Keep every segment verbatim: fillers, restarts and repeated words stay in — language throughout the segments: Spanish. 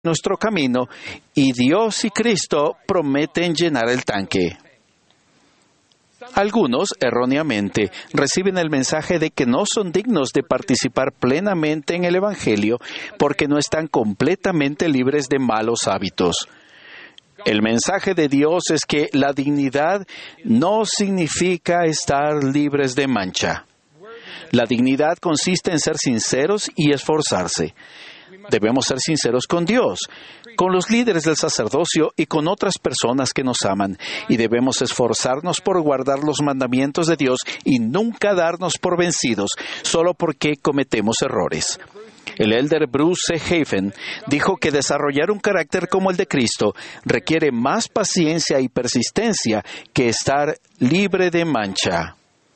nuestro camino y Dios y Cristo prometen llenar el tanque. Algunos, erróneamente, reciben el mensaje de que no son dignos de participar plenamente en el Evangelio porque no están completamente libres de malos hábitos. El mensaje de Dios es que la dignidad no significa estar libres de mancha. La dignidad consiste en ser sinceros y esforzarse. Debemos ser sinceros con Dios, con los líderes del sacerdocio y con otras personas que nos aman, y debemos esforzarnos por guardar los mandamientos de Dios y nunca darnos por vencidos solo porque cometemos errores. El elder Bruce C. Hafen dijo que desarrollar un carácter como el de Cristo requiere más paciencia y persistencia que estar libre de mancha.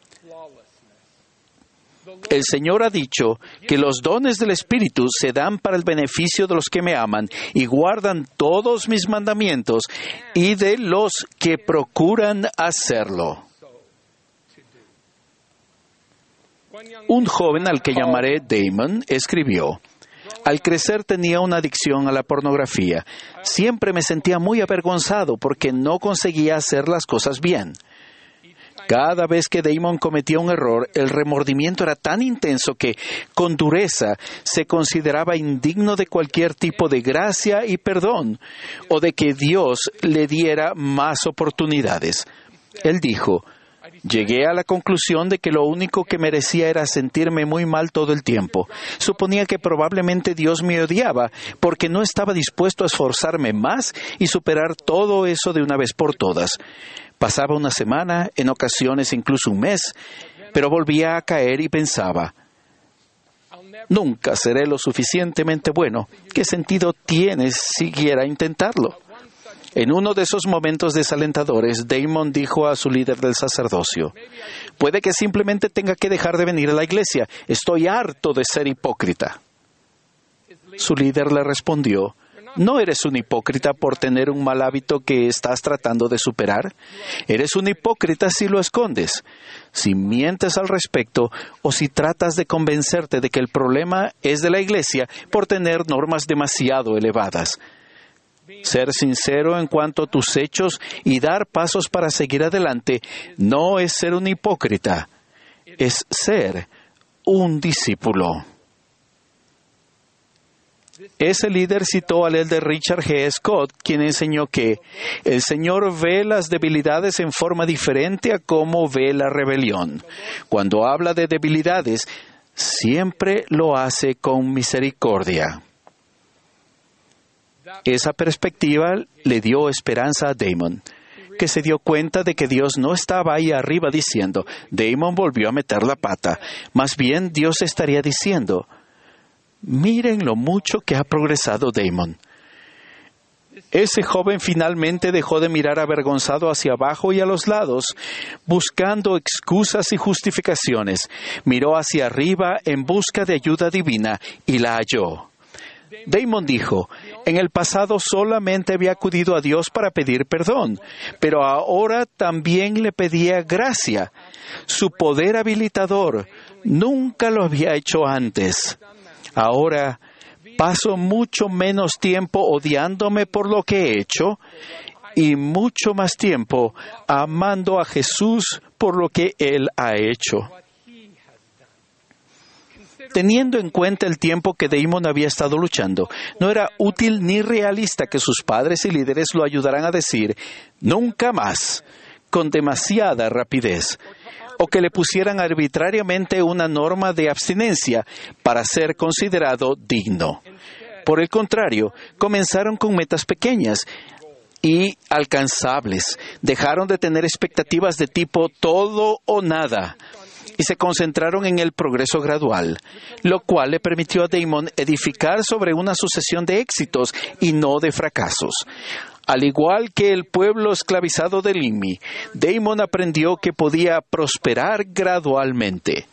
El Señor ha dicho que los dones del Espíritu se dan para el beneficio de los que me aman y guardan todos mis mandamientos y de los que procuran hacerlo. Un joven al que llamaré Damon escribió: al crecer tenía una adicción a la pornografía. Siempre me sentía muy avergonzado porque no conseguía hacer las cosas bien. Cada vez que Damon cometía un error, el remordimiento era tan intenso que, con dureza, se consideraba indigno de cualquier tipo de gracia y perdón, o de que Dios le diera más oportunidades. Él dijo: llegué a la conclusión de que lo único que merecía era sentirme muy mal todo el tiempo. Suponía que probablemente Dios me odiaba porque no estaba dispuesto a esforzarme más y superar todo eso de una vez por todas. Pasaba una semana, en ocasiones incluso un mes, pero volvía a caer y pensaba: nunca seré lo suficientemente bueno. ¿Qué sentido tiene siquiera intentarlo? En uno de esos momentos desalentadores, Damon dijo a su líder del sacerdocio: puede que simplemente tenga que dejar de venir a la iglesia. Estoy harto de ser hipócrita. Su líder le respondió: ¿no eres un hipócrita por tener un mal hábito que estás tratando de superar? Eres un hipócrita si lo escondes, si mientes al respecto o si tratas de convencerte de que el problema es de la iglesia por tener normas demasiado elevadas. Ser sincero en cuanto a tus hechos y dar pasos para seguir adelante no es ser un hipócrita, es ser un discípulo. Ese líder citó al elder Richard G. Scott, quien enseñó que el Señor ve las debilidades en forma diferente a cómo ve la rebelión. Cuando habla de debilidades, siempre lo hace con misericordia. Esa perspectiva le dio esperanza a Damon, que se dio cuenta de que Dios no estaba ahí arriba diciendo: Damon volvió a meter la pata. Más bien, Dios estaría diciendo: miren lo mucho que ha progresado Damon. Ese joven finalmente dejó de mirar avergonzado hacia abajo y a los lados, buscando excusas y justificaciones. Miró hacia arriba en busca de ayuda divina y la halló. Damon dijo: en el pasado solamente había acudido a Dios para pedir perdón, pero ahora también le pedía gracia. Su poder habilitador nunca lo había hecho antes. Ahora paso mucho menos tiempo odiándome por lo que he hecho y mucho más tiempo amando a Jesús por lo que Él ha hecho. Teniendo en cuenta el tiempo que Damon había estado luchando, no era útil ni realista que sus padres y líderes lo ayudaran a decir «nunca más» con demasiada rapidez, o que le pusieran arbitrariamente una norma de abstinencia para ser considerado digno. Por el contrario, comenzaron con metas pequeñas y alcanzables. Dejaron de tener expectativas de tipo todo o nada y se concentraron en el progreso gradual, lo cual le permitió a Damon edificar sobre una sucesión de éxitos y no de fracasos. Al igual que el pueblo esclavizado de Limhi, Damon aprendió que podía prosperar gradualmente.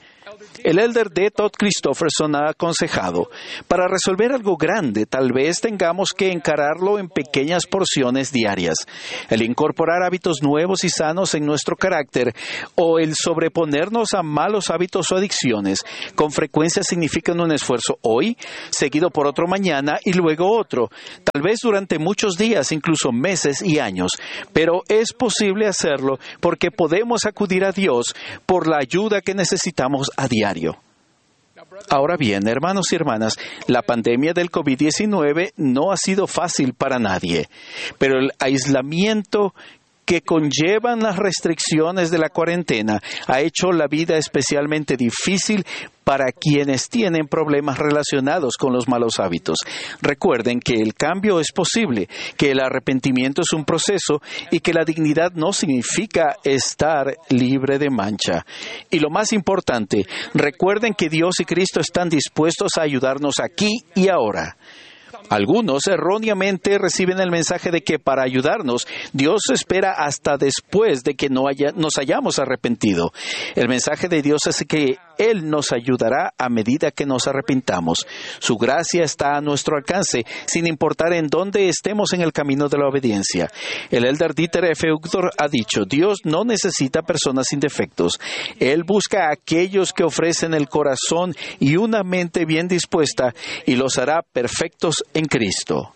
El elder D. Todd Christofferson ha aconsejado, para resolver algo grande, tal vez tengamos que encararlo en pequeñas porciones diarias. El incorporar hábitos nuevos y sanos en nuestro carácter o el sobreponernos a malos hábitos o adicciones con frecuencia significan un esfuerzo hoy, seguido por otro mañana y luego otro, tal vez durante muchos días, incluso meses y años. Pero es posible hacerlo porque podemos acudir a Dios por la ayuda que necesitamos a diario. Ahora bien, hermanos y hermanas, la pandemia del COVID diecinueve no ha sido fácil para nadie, pero el aislamiento que conllevan las restricciones de la cuarentena ha hecho la vida especialmente difícil para quienes tienen problemas relacionados con los malos hábitos. Recuerden que el cambio es posible, que el arrepentimiento es un proceso y que la dignidad no significa estar libre de mancha. Y lo más importante, recuerden que Dios y Cristo están dispuestos a ayudarnos aquí y ahora. Algunos erróneamente reciben el mensaje de que para ayudarnos, Dios espera hasta después de que no haya, nos hayamos arrepentido. El mensaje de Dios es que Él nos ayudará a medida que nos arrepintamos. Su gracia está a nuestro alcance, sin importar en dónde estemos en el camino de la obediencia. El elder Dieter F. Uchtdorf ha dicho, Dios no necesita personas sin defectos. Él busca a aquellos que ofrecen el corazón y una mente bien dispuesta y los hará perfectos en Cristo.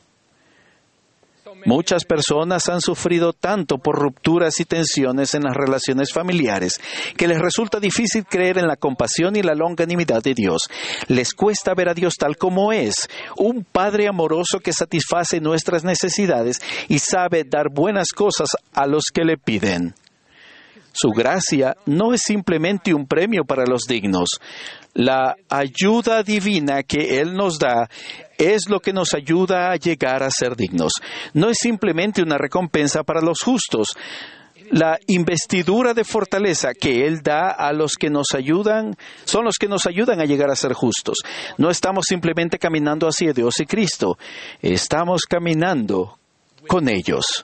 Muchas personas han sufrido tanto por rupturas y tensiones en las relaciones familiares que les resulta difícil creer en la compasión y la longanimidad de Dios. Les cuesta ver a Dios tal como es, un Padre amoroso que satisface nuestras necesidades y sabe dar buenas cosas a los que le piden. Su gracia no es simplemente un premio para los dignos. La ayuda divina que Él nos da es lo que nos ayuda a llegar a ser dignos. No es simplemente una recompensa para los justos. La investidura de fortaleza que Él da a los que nos ayudan, son los que nos ayudan a llegar a ser justos. No estamos simplemente caminando hacia Dios y Cristo. Estamos caminando con ellos.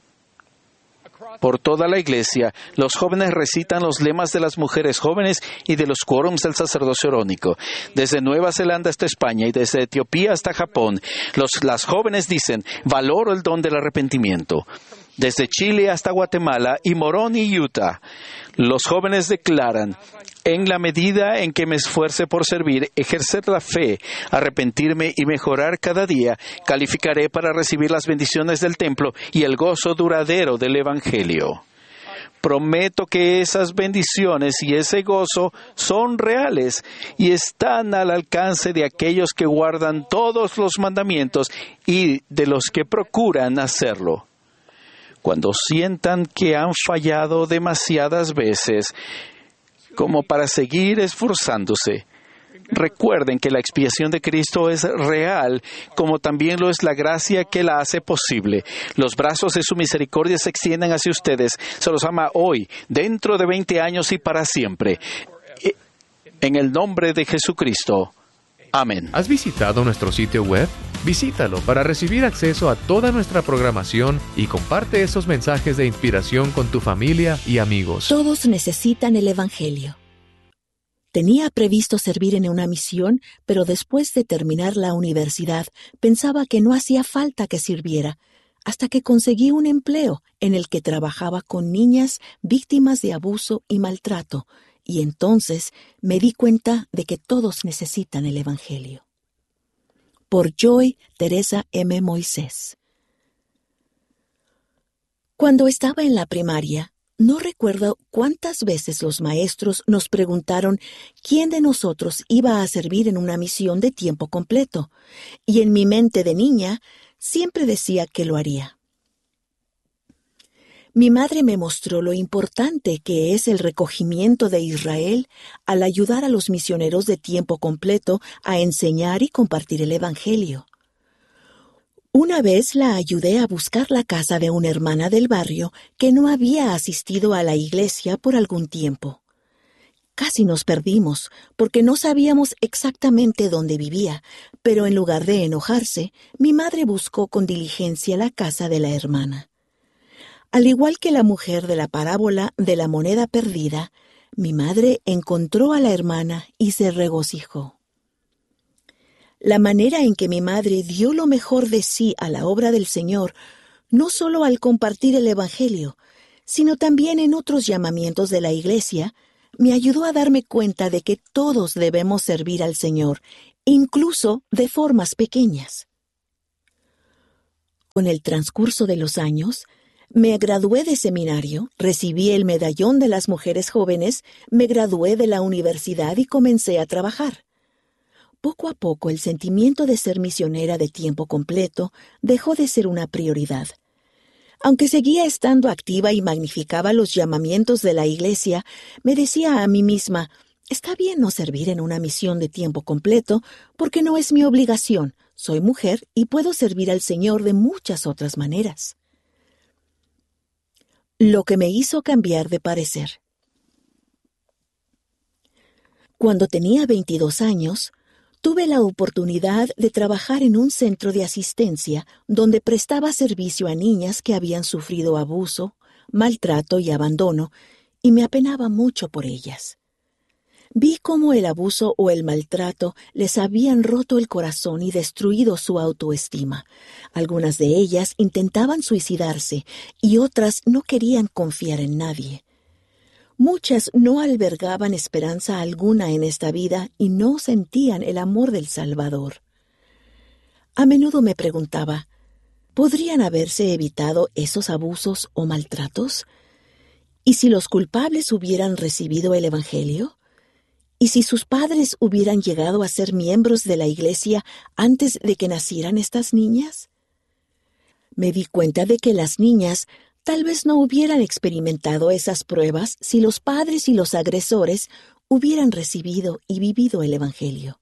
Por toda la iglesia, los jóvenes recitan los lemas de las mujeres jóvenes y de los quórums del sacerdocio arónico. Desde Nueva Zelanda hasta España y desde Etiopía hasta Japón, los, las jóvenes dicen, valoro el don del arrepentimiento. Desde Chile hasta Guatemala y Morón y Utah, los jóvenes declaran, en la medida en que me esfuerce por servir, ejercer la fe, arrepentirme y mejorar cada día, calificaré para recibir las bendiciones del templo y el gozo duradero del Evangelio. Prometo que esas bendiciones y ese gozo son reales y están al alcance de aquellos que guardan todos los mandamientos y de los que procuran hacerlo. Cuando sientan que han fallado demasiadas veces, como para seguir esforzándose, recuerden que la expiación de Cristo es real, como también lo es la gracia que la hace posible. Los brazos de su misericordia se extienden hacia ustedes. Se los ama hoy, dentro de veinte años y para siempre. En el nombre de Jesucristo. Amén. ¿Has visitado nuestro sitio web? Visítalo para recibir acceso a toda nuestra programación y comparte esos mensajes de inspiración con tu familia y amigos. Todos necesitan el Evangelio. Tenía previsto servir en una misión, pero después de terminar la universidad pensaba que no hacía falta que sirviera, hasta que conseguí un empleo en el que trabajaba con niñas víctimas de abuso y maltrato, y entonces me di cuenta de que todos necesitan el Evangelio. Por Joy Teresa M. Moisés. Cuando estaba en la primaria, no recuerdo cuántas veces los maestros nos preguntaron quién de nosotros iba a servir en una misión de tiempo completo, y en mi mente de niña siempre decía que lo haría. Mi madre me mostró lo importante que es el recogimiento de Israel al ayudar a los misioneros de tiempo completo a enseñar y compartir el Evangelio. Una vez la ayudé a buscar la casa de una hermana del barrio que no había asistido a la iglesia por algún tiempo. Casi nos perdimos porque no sabíamos exactamente dónde vivía, pero en lugar de enojarse, mi madre buscó con diligencia la casa de la hermana. Al igual que la mujer de la parábola de la moneda perdida, Mi madre encontró a la hermana y se regocijó. La manera en que mi madre dio lo mejor de sí a la obra del Señor, no solo al compartir el Evangelio, sino también en otros llamamientos de la Iglesia, me ayudó a darme cuenta de que todos debemos servir al Señor, incluso de formas pequeñas. Con el transcurso de los años, me gradué de seminario, recibí el medallón de las mujeres jóvenes, me gradué de la universidad y comencé a trabajar. Poco a poco el sentimiento de ser misionera de tiempo completo dejó de ser una prioridad. Aunque seguía estando activa y magnificaba los llamamientos de la Iglesia, me decía a mí misma, está bien no servir en una misión de tiempo completo, porque no es mi obligación, soy mujer y puedo servir al Señor de muchas otras maneras. Lo que me hizo cambiar de parecer. Cuando tenía veintidós años, tuve la oportunidad de trabajar en un centro de asistencia donde prestaba servicio a niñas que habían sufrido abuso, maltrato y abandono, y me apenaba mucho por ellas. Vi cómo el abuso o el maltrato les habían roto el corazón y destruido su autoestima. Algunas de ellas intentaban suicidarse y otras no querían confiar en nadie. Muchas no albergaban esperanza alguna en esta vida y no sentían el amor del Salvador. A menudo me preguntaba, ¿podrían haberse evitado esos abusos o maltratos? ¿Y si los culpables hubieran recibido el Evangelio? ¿Y si sus padres hubieran llegado a ser miembros de la Iglesia antes de que nacieran estas niñas? Me di cuenta de que las niñas tal vez no hubieran experimentado esas pruebas si los padres y los agresores hubieran recibido y vivido el Evangelio.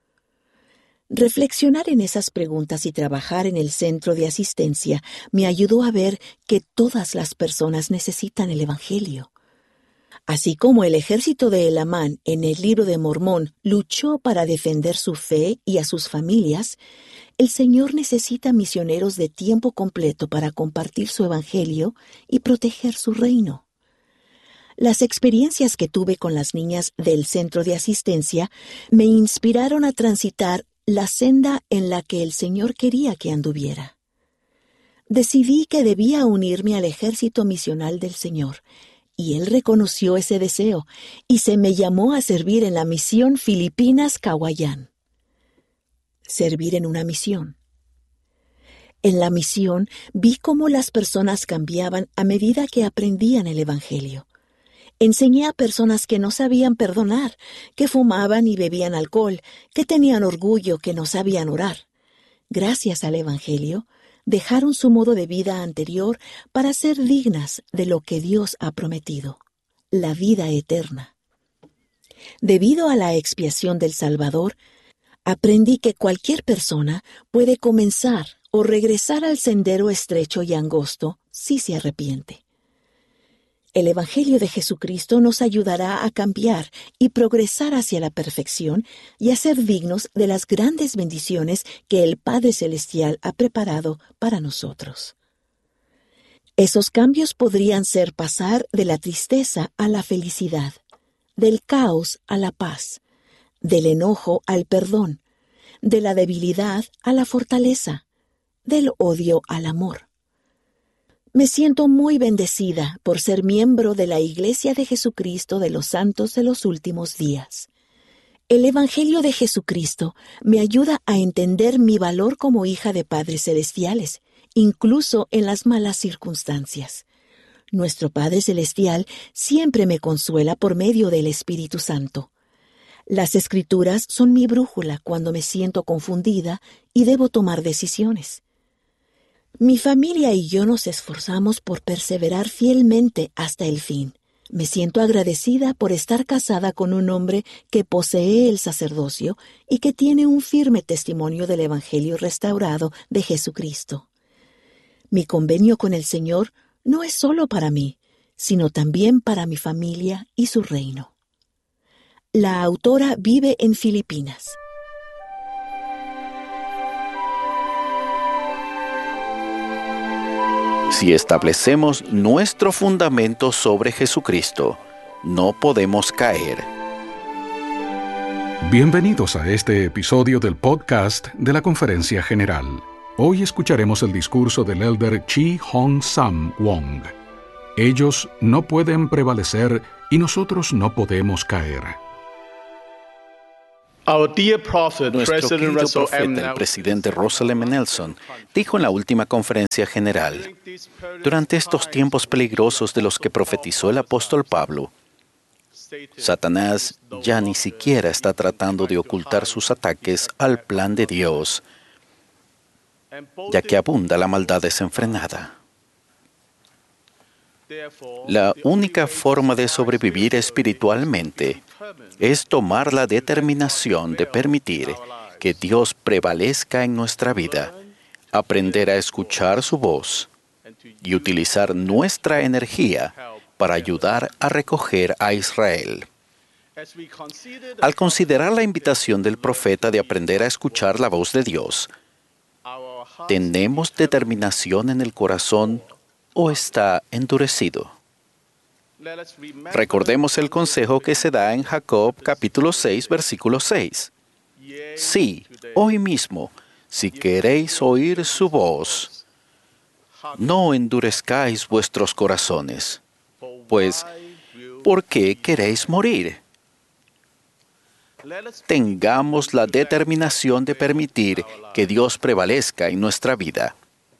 Reflexionar en esas preguntas y trabajar en el centro de asistencia me ayudó a ver que todas las personas necesitan el Evangelio. Así como el ejército de Elamán en el libro de Mormón luchó para defender su fe y a sus familias, el Señor necesita misioneros de tiempo completo para compartir su Evangelio y proteger su reino. Las experiencias que tuve con las niñas del centro de asistencia me inspiraron a transitar la senda en la que el Señor quería que anduviera. Decidí que debía unirme al ejército misional del Señor, y Él reconoció ese deseo, y se me llamó a servir en la misión Filipinas-Cawayán. Servir en una misión. En la misión vi cómo las personas cambiaban a medida que aprendían el Evangelio. Enseñé a personas que no sabían perdonar, que fumaban y bebían alcohol, que tenían orgullo, que no sabían orar. Gracias al Evangelio, dejaron su modo de vida anterior para ser dignas de lo que Dios ha prometido, la vida eterna. Debido a la expiación del Salvador, aprendí que cualquier persona puede comenzar o regresar al sendero estrecho y angosto si se arrepiente. El Evangelio de Jesucristo nos ayudará a cambiar y progresar hacia la perfección y a ser dignos de las grandes bendiciones que el Padre Celestial ha preparado para nosotros. Esos cambios podrían ser pasar de la tristeza a la felicidad, del caos a la paz, del enojo al perdón, de la debilidad a la fortaleza, del odio al amor. Me siento muy bendecida por ser miembro de la Iglesia de Jesucristo de los Santos de los Últimos Días. El Evangelio de Jesucristo me ayuda a entender mi valor como hija de padres celestiales, incluso en las malas circunstancias. Nuestro Padre Celestial siempre me consuela por medio del Espíritu Santo. Las Escrituras son mi brújula cuando me siento confundida y debo tomar decisiones. Mi familia y yo nos esforzamos por perseverar fielmente hasta el fin. Me siento agradecida por estar casada con un hombre que posee el sacerdocio y que tiene un firme testimonio del Evangelio restaurado de Jesucristo. Mi convenio con el Señor no es solo para mí, sino también para mi familia y su reino. La autora vive en Filipinas. Si establecemos nuestro fundamento sobre Jesucristo, no podemos caer. Bienvenidos a este episodio del podcast de la Conferencia General. Hoy escucharemos el discurso del elder Chi Hong Sam Wong. Ellos no pueden prevalecer y nosotros no podemos caer. Our dear prophet, Nuestro President querido Russell M. profeta, el presidente Russell M. Nelson, dijo en la última conferencia general: durante estos tiempos peligrosos de los que profetizó el apóstol Pablo, Satanás ya ni siquiera está tratando de ocultar sus ataques al plan de Dios, ya que abunda la maldad desenfrenada. La única forma de sobrevivir espiritualmente es tomar la determinación de permitir que Dios prevalezca en nuestra vida, aprender a escuchar su voz y utilizar nuestra energía para ayudar a recoger a Israel. Al considerar la invitación del profeta de aprender a escuchar la voz de Dios, ¿tenemos determinación en el corazón o está endurecido? Recordemos el consejo que se da en Jacob capítulo seis, versículo seis. Sí, hoy mismo, si queréis oír su voz, no endurezcáis vuestros corazones, pues, ¿por qué queréis morir? Tengamos la determinación de permitir que Dios prevalezca en nuestra vida.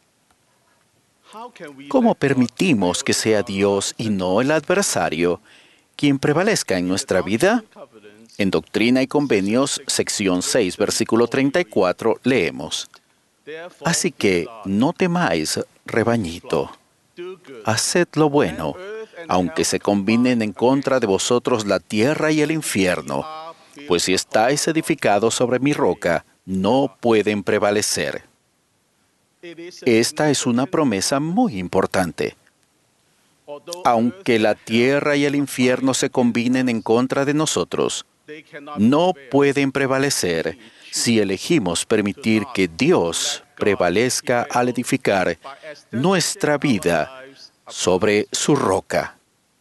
¿Cómo permitimos que sea Dios y no el adversario quien prevalezca en nuestra vida? En Doctrina y Convenios, sección seis, versículo treinta y cuatro, leemos: Así que no temáis, rebañito. Haced lo bueno, aunque se combinen en contra de vosotros la tierra y el infierno, pues si estáis edificados sobre mi roca, no pueden prevalecer. Esta es una promesa muy importante. Aunque la tierra y el infierno se combinen en contra de nosotros, no pueden prevalecer si elegimos permitir que Dios prevalezca al edificar nuestra vida sobre su roca.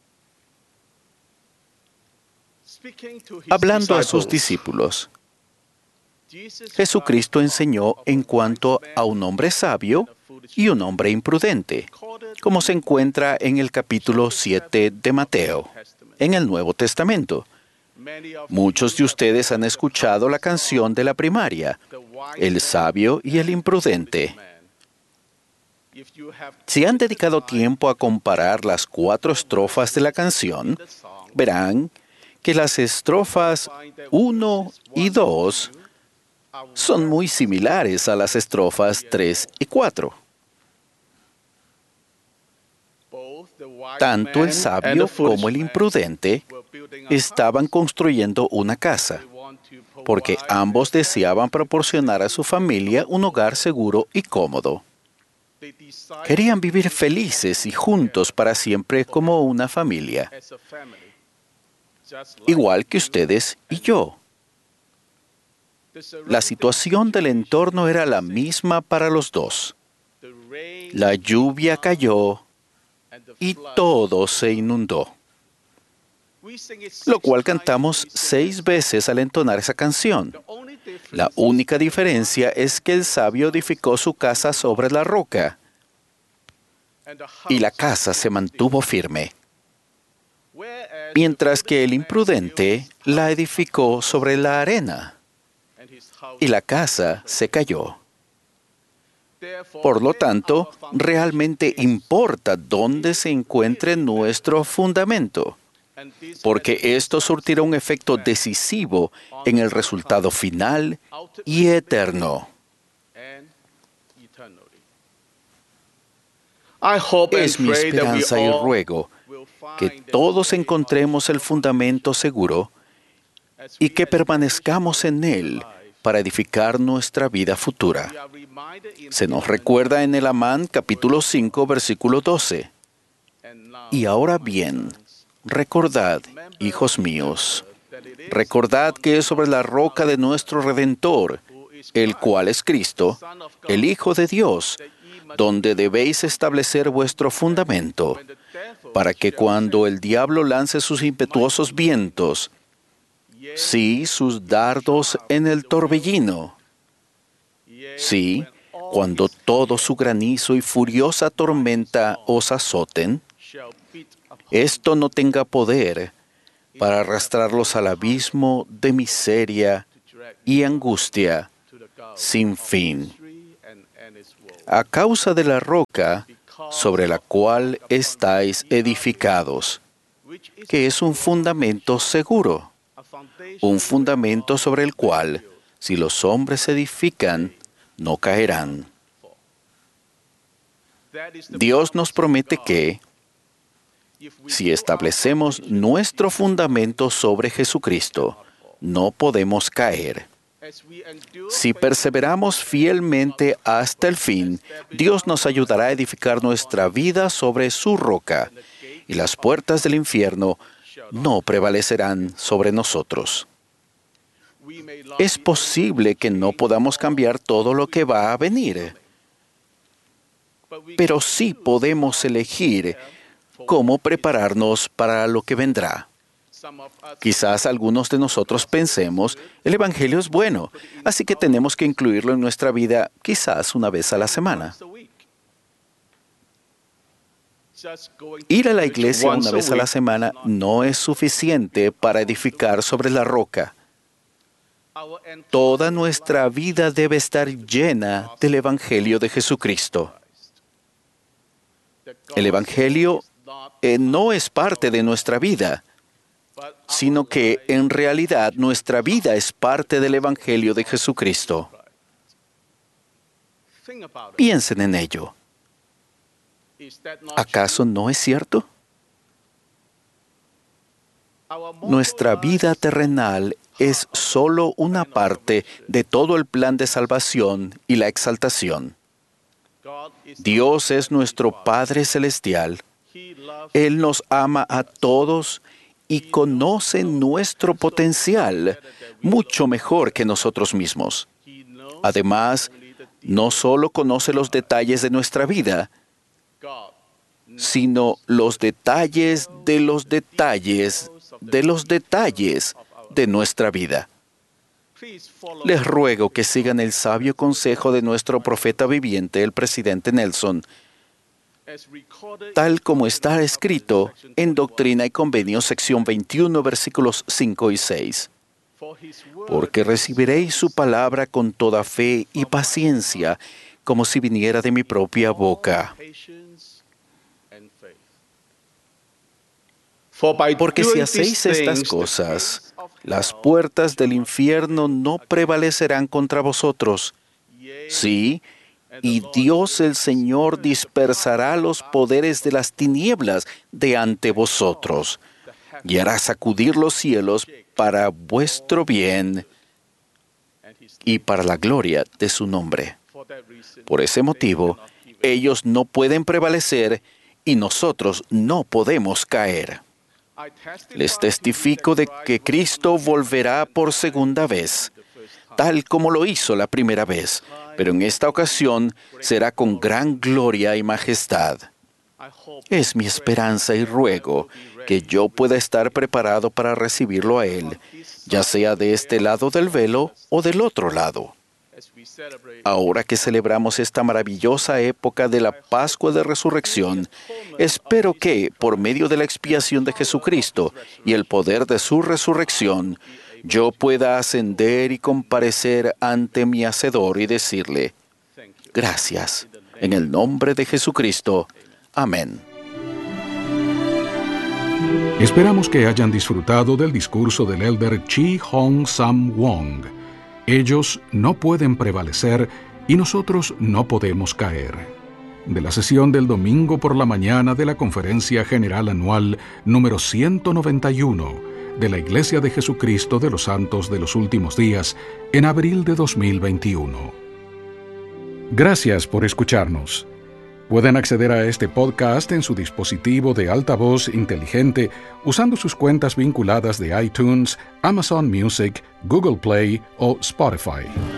Hablando a sus discípulos, Jesucristo enseñó en cuanto a un hombre sabio y un hombre imprudente, como se encuentra en el capítulo siete de Mateo, en el Nuevo Testamento. Muchos de ustedes han escuchado la canción de la primaria, El sabio y el imprudente. Si han dedicado tiempo a comparar las cuatro estrofas de la canción, verán que las estrofas uno y dos son muy similares a las estrofas tres y cuatro. Tanto el sabio como el imprudente estaban construyendo una casa, porque ambos deseaban proporcionar a su familia un hogar seguro y cómodo. Querían vivir felices y juntos para siempre como una familia, igual que ustedes y yo. La situación del entorno era la misma para los dos. La lluvia cayó y todo se inundó, lo cual cantamos seis veces al entonar esa canción. La única diferencia es que el sabio edificó su casa sobre la roca y la casa se mantuvo firme, mientras que el imprudente la edificó sobre la arena y la casa se cayó. Por lo tanto, realmente importa dónde se encuentre nuestro fundamento, porque esto surtirá un efecto decisivo en el resultado final y eterno. Es mi esperanza y ruego que todos encontremos el fundamento seguro y que permanezcamos en él para edificar nuestra vida futura. Se nos recuerda en el Amán capítulo cinco, versículo doce. Y ahora bien, recordad, hijos míos, recordad que es sobre la roca de nuestro Redentor, el cual es Cristo, el Hijo de Dios, donde debéis establecer vuestro fundamento, para que cuando el diablo lance sus impetuosos vientos, sí, sus dardos en el torbellino, sí, cuando todo su granizo y furiosa tormenta os azoten, esto no tenga poder para arrastrarlos al abismo de miseria y angustia sin fin. A causa de la roca sobre la cual estáis edificados, que es un fundamento seguro, un fundamento sobre el cual, si los hombres edifican, no caerán. Dios nos promete que, si establecemos nuestro fundamento sobre Jesucristo, no podemos caer. Si perseveramos fielmente hasta el fin, Dios nos ayudará a edificar nuestra vida sobre su roca, y las puertas del infierno no prevalecerán sobre nosotros. Es posible que no podamos cambiar todo lo que va a venir, pero sí podemos elegir cómo prepararnos para lo que vendrá. Quizás algunos de nosotros pensemos, el Evangelio es bueno, así que tenemos que incluirlo en nuestra vida quizás una vez a la semana. Ir a la iglesia una vez a la semana no es suficiente para edificar sobre la roca. Toda nuestra vida debe estar llena del Evangelio de Jesucristo. El Evangelio eh, no es parte de nuestra vida, sino que en realidad nuestra vida es parte del Evangelio de Jesucristo. Piensen en ello. ¿Acaso no es cierto? Nuestra vida terrenal es solo una parte de todo el plan de salvación y la exaltación. Dios es nuestro Padre Celestial. Él nos ama a todos y conoce nuestro potencial mucho mejor que nosotros mismos. Además, no solo conoce los detalles de nuestra vida, sino los detalles de los detalles de los detalles de nuestra vida. Les ruego que sigan el sabio consejo de nuestro profeta viviente, el presidente Nelson, tal como está escrito en Doctrina y Convenios, sección veintiuno, versículos cinco y seis. Porque recibiréis su palabra con toda fe y paciencia, como si viniera de mi propia boca. Porque si hacéis estas cosas, las puertas del infierno no prevalecerán contra vosotros. Sí, y Dios el Señor dispersará los poderes de las tinieblas de ante vosotros, y hará sacudir los cielos para vuestro bien y para la gloria de su nombre. Por ese motivo, ellos no pueden prevalecer y nosotros no podemos caer. Les testifico de que Cristo volverá por segunda vez, tal como lo hizo la primera vez, pero en esta ocasión será con gran gloria y majestad. Es mi esperanza y ruego que yo pueda estar preparado para recibirlo a Él, ya sea de este lado del velo o del otro lado. Ahora que celebramos esta maravillosa época de la Pascua de Resurrección, espero que, por medio de la expiación de Jesucristo y el poder de su resurrección, yo pueda ascender y comparecer ante mi Hacedor y decirle, gracias, en el nombre de Jesucristo. Amén. Esperamos que hayan disfrutado del discurso del elder Chi Hong Sam Wong. Ellos no pueden prevalecer y nosotros no podemos caer. De la sesión del domingo por la mañana de la Conferencia General Anual número ciento noventa y uno de la Iglesia de Jesucristo de los Santos de los Últimos Días en abril de dos mil veintiuno. Gracias por escucharnos. Pueden acceder a este podcast en su dispositivo de altavoz inteligente usando sus cuentas vinculadas de iTunes, Amazon Music, Google Play o Spotify.